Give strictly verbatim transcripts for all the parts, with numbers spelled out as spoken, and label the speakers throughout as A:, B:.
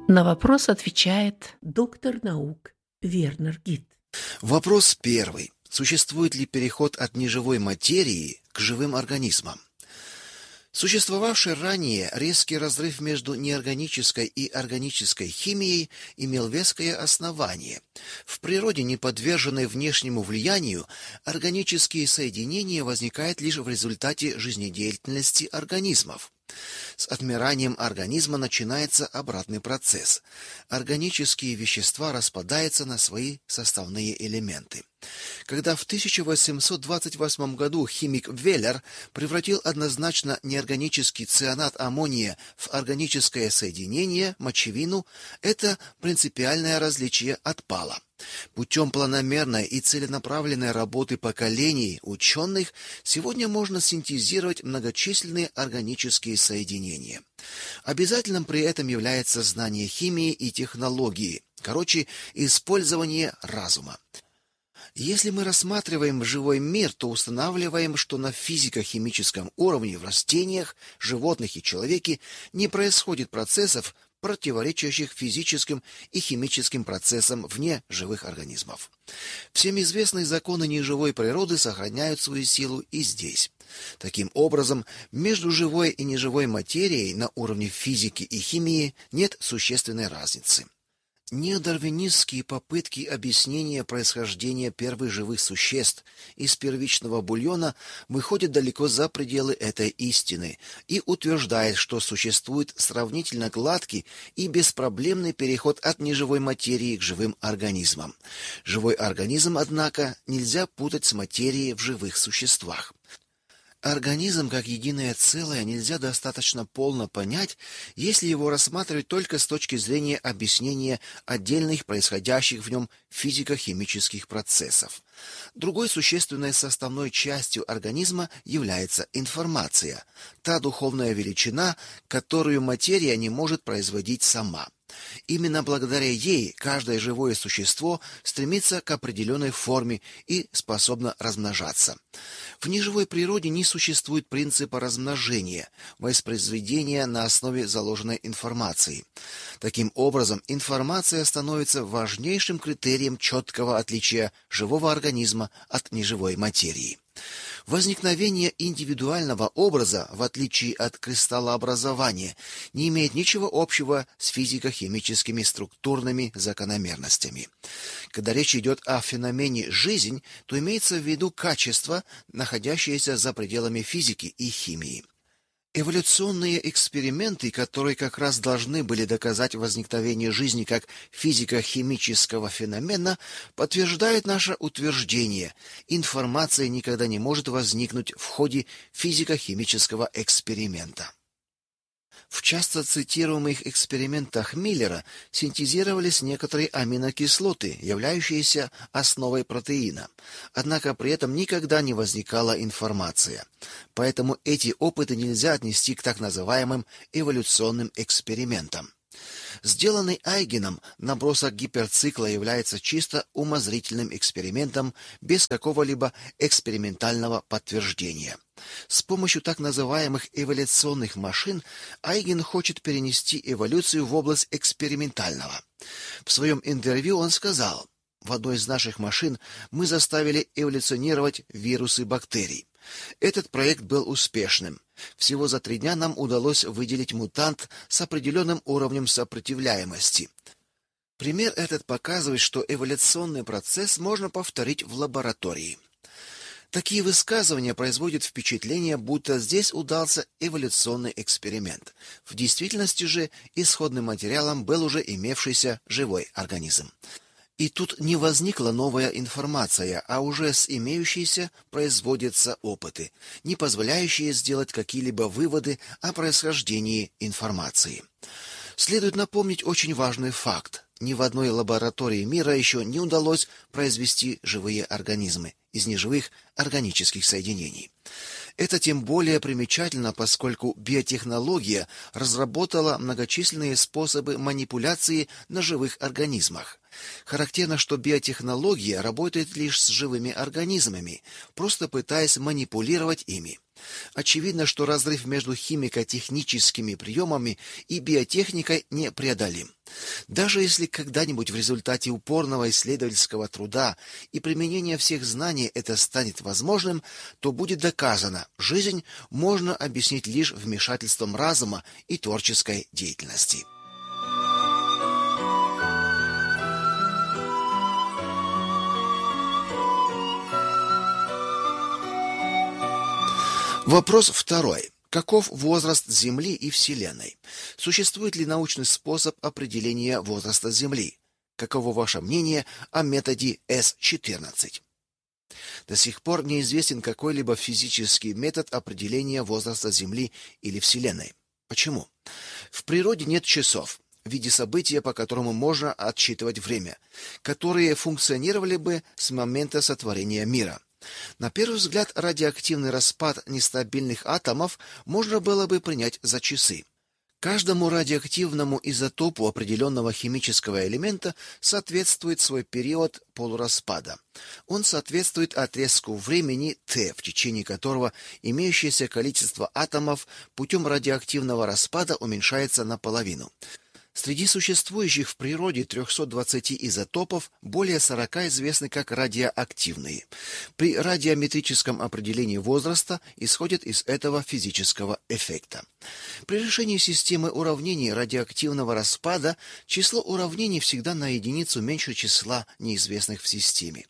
A: На вопрос отвечает доктор наук Вернер Гит.
B: Вопрос первый. Существует ли переход от неживой материи к живым организмам? Существовавший ранее резкий разрыв между неорганической и органической химией имел веское основание. В природе, не подверженной внешнему влиянию, органические соединения возникают лишь в результате жизнедеятельности организмов. С отмиранием организма начинается обратный процесс. Органические вещества распадаются на свои составные элементы. Когда в тысяча восемьсот двадцать восьмом году химик Веллер превратил однозначно неорганический цианат аммония в органическое соединение, мочевину, это принципиальное различие отпало. Путем планомерной и целенаправленной работы поколений ученых сегодня можно синтезировать многочисленные органические соединения. Обязательным при этом является знание химии и технологии, короче, использование разума. Если мы рассматриваем живой мир, то устанавливаем, что на физико-химическом уровне в растениях, животных и человеке не происходит процессов, противоречащих физическим и химическим процессам вне живых организмов. Всем известные законы неживой природы сохраняют свою силу и здесь. Таким образом, между живой и неживой материей на уровне физики и химии нет существенной разницы. Неодарвинистские попытки объяснения происхождения первых живых существ из первичного бульона выходят далеко за пределы этой истины и утверждают, что существует сравнительно гладкий и беспроблемный переход от неживой материи к живым организмам. Живой организм, однако, нельзя путать с материей в живых существах. Организм как единое целое нельзя достаточно полно понять, если его рассматривать только с точки зрения объяснения отдельных происходящих в нем физико-химических процессов. Другой существенной составной частью организма является информация, та духовная величина, которую материя не может производить сама. Именно благодаря ей каждое живое существо стремится к определенной форме и способно размножаться. В неживой природе не существует принципа размножения, воспроизведения на основе заложенной информации. Таким образом, информация становится важнейшим критерием четкого отличия живого организма от неживой материи. Возникновение индивидуального образа, в отличие от кристаллообразования, не имеет ничего общего с физико-химическими структурными закономерностями. Когда речь идет о феномене «жизнь», то имеется в виду качество, находящееся за пределами физики и химии. Эволюционные эксперименты, которые как раз должны были доказать возникновение жизни как физико-химического феномена, подтверждают наше утверждение: информация никогда не может возникнуть в ходе физико-химического эксперимента. В часто цитируемых экспериментах Миллера синтезировались некоторые аминокислоты, являющиеся основой протеина. Однако при этом никогда не возникала информация. Поэтому эти опыты нельзя отнести к так называемым эволюционным экспериментам. Сделанный Айгеном набросок гиперцикла является чисто умозрительным экспериментом без какого-либо экспериментального подтверждения. С помощью так называемых эволюционных машин Айген хочет перенести эволюцию в область экспериментального. В своем интервью он сказал: «В одной из наших машин мы заставили эволюционировать вирусы бактерий. Этот проект был успешным. Всего за три дня нам удалось выделить мутант с определенным уровнем сопротивляемости. Пример этот показывает, что эволюционный процесс можно повторить в лаборатории». Такие высказывания производят впечатление, будто здесь удался эволюционный эксперимент. В действительности же исходным материалом был уже имевшийся живой организм. И тут не возникла новая информация, а уже с имеющейся производятся опыты, не позволяющие сделать какие-либо выводы о происхождении информации. Следует напомнить очень важный факт. Ни в одной лаборатории мира еще не удалось произвести живые организмы из неживых органических соединений. Это тем более примечательно, поскольку биотехнология разработала многочисленные способы манипуляции на живых организмах. Характерно, что биотехнология работает лишь с живыми организмами, просто пытаясь манипулировать ими. Очевидно, что разрыв между химико-техническими приемами и биотехникой непреодолим. Даже если когда-нибудь в результате упорного исследовательского труда и применения всех знаний это станет возможным, то будет доказано, жизнь можно объяснить лишь вмешательством разума и творческой деятельности. Вопрос второй. Каков возраст Земли и Вселенной? Существует ли научный способ определения возраста Земли? Каково ваше мнение о методе эс четырнадцать? До сих пор неизвестен какой-либо физический метод определения возраста Земли или Вселенной. Почему? В природе нет часов в виде события, по которому можно отсчитывать время, которые функционировали бы с момента сотворения мира. На первый взгляд, радиоактивный распад нестабильных атомов можно было бы принять за часы. Каждому радиоактивному изотопу определенного химического элемента соответствует свой период полураспада. Он соответствует отрезку времени Т, в течение которого имеющееся количество атомов путем радиоактивного распада уменьшается наполовину. Среди существующих в природе трехсот двадцати изотопов более сорока известны как радиоактивные. При радиометрическом определении возраста исходят из этого физического эффекта. При решении системы уравнений радиоактивного распада число уравнений всегда на единицу меньше числа неизвестных в системе.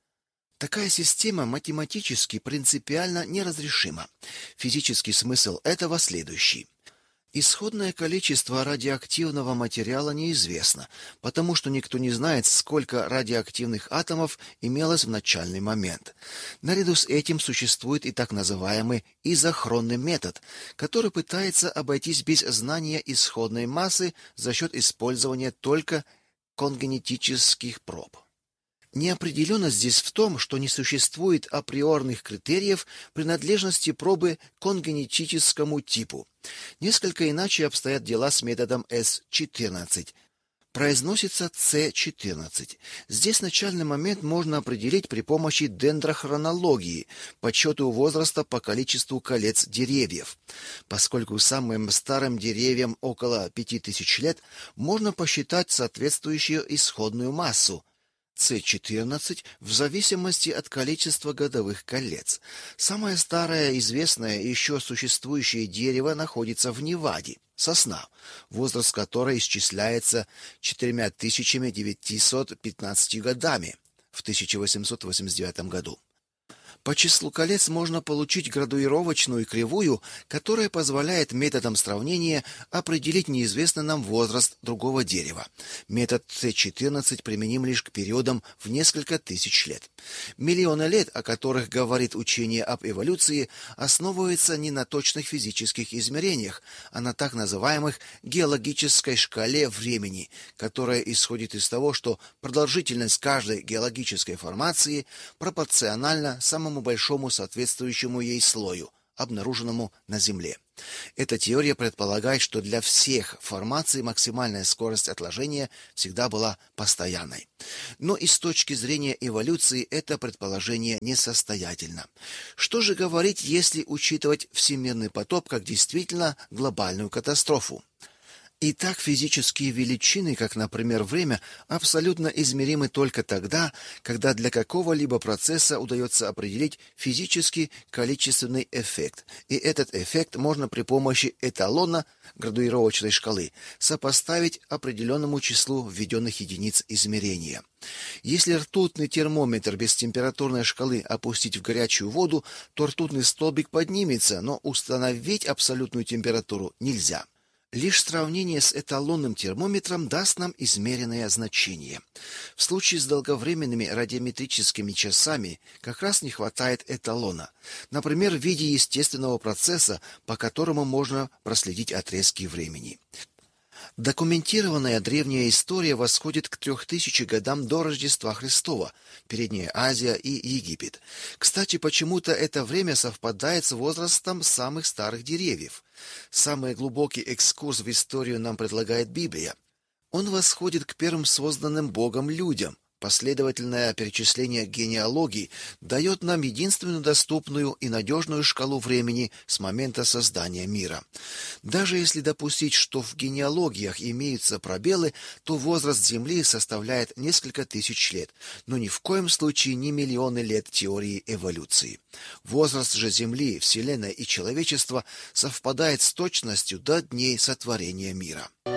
B: Такая система математически принципиально неразрешима. Физический смысл этого следующий. Исходное количество радиоактивного материала неизвестно, потому что никто не знает, сколько радиоактивных атомов имелось в начальный момент. Наряду с этим существует и так называемый изохронный метод, который пытается обойтись без знания исходной массы за счет использования только конгенетических проб. Неопределенность здесь в том, что не существует априорных критериев принадлежности пробы к конгенетическому типу. Несколько иначе обстоят дела с методом эс четырнадцать. Произносится цэ четырнадцать. Здесь начальный момент можно определить при помощи дендрохронологии, подсчету возраста по количеству колец деревьев. Поскольку самым старым деревьям около пяти тысяч лет, можно посчитать соответствующую исходную массу цэ четырнадцать в зависимости от количества годовых колец. Самое старое известное еще существующее дерево находится в Неваде – сосна, возраст которой исчисляется четырьмя тысячами девятьюстами пятнадцатью годами в тысяча восемьсот восемьдесят девятом году. По числу колец можно получить градуировочную кривую, которая позволяет методом сравнения определить неизвестный нам возраст другого дерева. Метод цэ четырнадцать применим лишь к периодам в несколько тысяч лет. Миллионы лет, о которых говорит учение об эволюции, основываются не на точных физических измерениях, а на так называемых геологической шкале времени, которая исходит из того, что продолжительность каждой геологической формации пропорциональна самому большому соответствующему ей слою, обнаруженному на Земле. Эта теория предполагает, что для всех формаций максимальная скорость отложения всегда была постоянной. Но и с точки зрения эволюции это предположение несостоятельно. Что же говорить, если учитывать всемирный потоп как действительно глобальную катастрофу? Итак, физические величины, как, например, время, абсолютно измеримы только тогда, когда для какого-либо процесса удается определить физический количественный эффект. И этот эффект можно при помощи эталона градуировочной шкалы сопоставить определенному числу введенных единиц измерения. Если ртутный термометр без температурной шкалы опустить в горячую воду, то ртутный столбик поднимется, но установить абсолютную температуру нельзя. Лишь сравнение с эталонным термометром даст нам измеренное значение. В случае с долговременными радиометрическими часами как раз не хватает эталона, например, в виде естественного процесса, по которому можно проследить отрезки времени. Документированная древняя история восходит к трем тысячам годам до Рождества Христова, Передняя Азия и Египет. Кстати, почему-то это время совпадает с возрастом самых старых деревьев. Самый глубокий экскурс в историю нам предлагает Библия. Он восходит к первым созданным Богом людям. Последовательное перечисление генеалогий дает нам единственную доступную и надежную шкалу времени с момента создания мира. Даже если допустить, что в генеалогиях имеются пробелы, то возраст Земли составляет несколько тысяч лет, но ни в коем случае не миллионы лет теории эволюции. Возраст же Земли, Вселенной и человечества совпадает с точностью до дней сотворения мира.